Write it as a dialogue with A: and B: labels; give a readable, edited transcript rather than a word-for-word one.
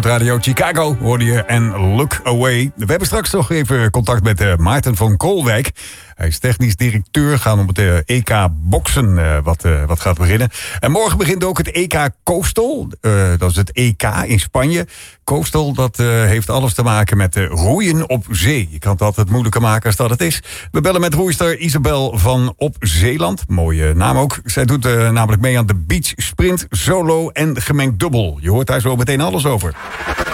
A: Radio Chicago hoorde je en Look Away. We hebben straks nog even contact met Maarten van Koolwijk. Hij is technisch directeur, gaan om het EK boksen wat gaat beginnen. En morgen begint ook het EK Coastal. Dat is het EK in Spanje. Coastal, dat heeft alles te maken met roeien op zee. Je kan het altijd moeilijker maken als dat het is. We bellen met roeister Isabel van Op Zeeland. Mooie naam ook. Zij doet namelijk mee aan de beach sprint, solo en gemengd dubbel. Je hoort daar zo meteen alles over.